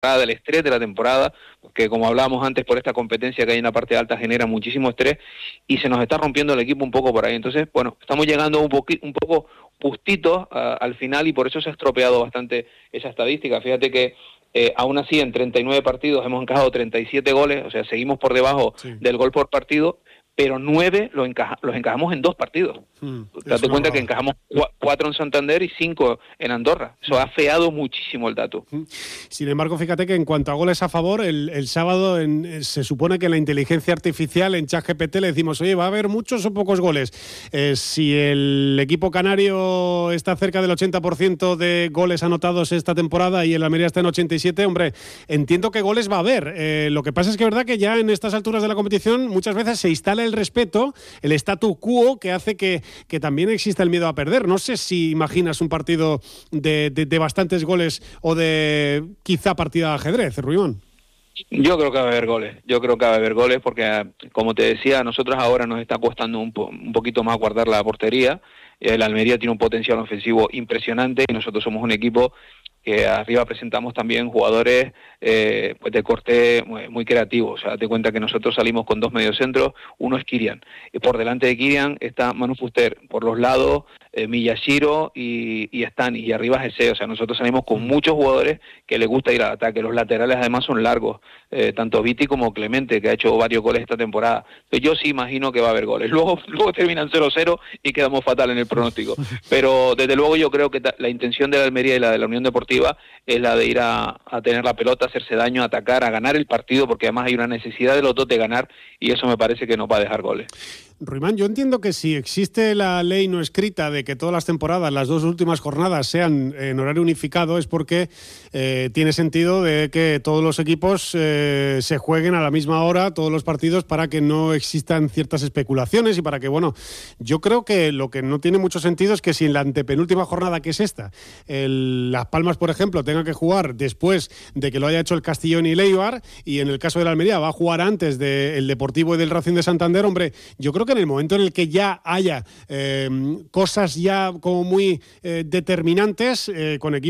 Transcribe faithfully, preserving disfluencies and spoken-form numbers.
del estrés de la temporada, que como hablábamos antes, por esta competencia que hay en la parte alta genera muchísimo estrés y se nos está rompiendo el equipo un poco por ahí. Entonces, bueno, estamos llegando un, poqui, un poco justitos uh, al final y por eso se ha estropeado bastante esa estadística. Fíjate que eh, aún así en treinta y nueve partidos hemos encajado treinta y siete goles, o sea, seguimos por debajo sí. del gol por partido, pero nueve lo encaja, los encajamos en dos partidos. Hmm, Date cuenta no... que encajamos cuatro en Santander y cinco en Andorra. Eso ha afeado muchísimo el dato. Sin embargo, fíjate que en cuanto a goles a favor, el, el sábado en, se supone que en la inteligencia artificial, en ChatGPT, le decimos, oye, ¿va a haber muchos o pocos goles? Eh, si el equipo canario está cerca del ochenta por ciento de goles anotados esta temporada y el Almería está en ochenta y siete, hombre, entiendo que goles va a haber. Eh, lo que pasa es que es verdad que ya en estas alturas de la competición muchas veces se instala el respeto, el statu quo, que hace que, que también exista el miedo a perder. No sé si imaginas un partido de, de, de bastantes goles o de quizá partida de ajedrez, Ruimón. Yo creo que va a haber goles, yo creo que va a haber goles porque, como te decía, a nosotros ahora nos está costando un, po- un poquito más guardar la portería. El Almería tiene un potencial ofensivo impresionante y nosotros somos un equipo que arriba presentamos también jugadores eh, pues de corte muy, muy creativo. O sea, date cuenta que nosotros salimos con dos mediocentros, uno es Kirian. Y por delante de Kirian está Manu Fuster, por los lados eh, Miyashiro y, y Stani, y arriba Gese. O sea, nosotros salimos con muchos jugadores que les gusta ir al ataque. Los laterales además son largos, eh, tanto Viti como Clemente, que ha hecho varios goles esta temporada. Entonces yo sí imagino que va a haber goles. Luego, luego terminan cero cero y quedamos fatal en el pronóstico. Pero desde luego yo creo que ta- la intención de la Almería y la de la Unión Deportiva es la de ir a, a tener la pelota, hacerse daño, a atacar, a ganar el partido, porque además hay una necesidad de los dos de ganar y eso me parece que nos va a dejar goles. Ruimán, yo entiendo que si existe la ley no escrita de que todas las temporadas, las dos últimas jornadas sean en horario unificado, es porque eh, tiene sentido de que todos los equipos eh, se jueguen a la misma hora, todos los partidos, para que no existan ciertas especulaciones y para que, bueno, yo creo que lo que no tiene mucho sentido es que si en la antepenúltima jornada, que es esta, el, Las Palmas, por ejemplo, tenga que jugar después de que lo haya hecho el Castellón y el Eibar, y en el caso de la Almería va a jugar antes del Deportivo y del Racing de Santander, hombre, yo creo que en el momento en el que ya haya eh, cosas ya como muy eh, determinantes, eh, con equipos